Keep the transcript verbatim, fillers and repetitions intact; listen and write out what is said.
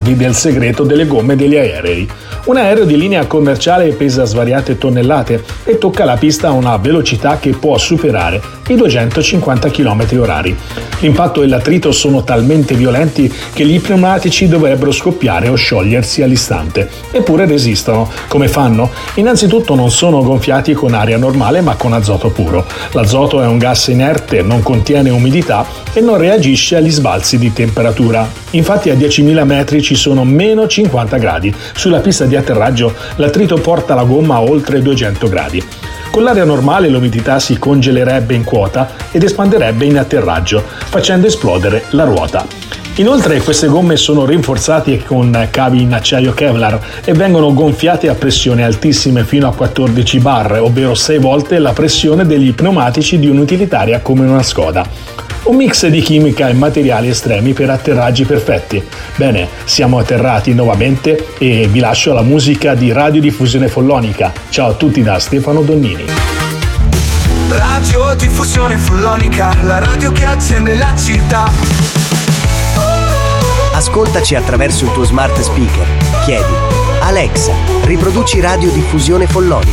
svide il segreto delle gomme degli aerei. Un aereo di linea commerciale pesa svariate tonnellate e tocca la pista a una velocità che può superare i duecentocinquanta chilometri orari. L'impatto e l'attrito sono talmente violenti che gli pneumatici dovrebbero scoppiare o sciogliersi all'istante. Eppure resistono. Come fanno? Innanzitutto non sono gonfiati con aria normale ma con azoto puro. L'azoto è un gas inerte, non contiene umidità e non reagisce agli sbalzi di temperatura. Infatti a diecimila metri ci sono meno cinquanta gradi. Sulla pista di atterraggio l'attrito porta la gomma a oltre duecento gradi. Con l'aria normale l'umidità si congelerebbe in quota ed espanderebbe in atterraggio, facendo esplodere la ruota. Inoltre queste gomme sono rinforzate con cavi in acciaio Kevlar e vengono gonfiate a pressione altissime fino a quattordici bar, ovvero sei volte la pressione degli pneumatici di un'utilitaria come una Skoda. Un mix di chimica e materiali estremi per atterraggi perfetti. Bene, siamo atterrati nuovamente e vi lascio alla musica di Radiodiffusione Follonica. Ciao a tutti da Stefano Donnini. Radiodiffusione Follonica, la radio che accende la città. Ascoltaci attraverso il tuo smart speaker. Chiedi: Alexa, riproduci Radiodiffusione Follonica.